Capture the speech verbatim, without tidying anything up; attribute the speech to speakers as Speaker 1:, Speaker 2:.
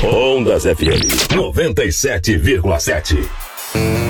Speaker 1: Ondas F M noventa e sete vírgula sete.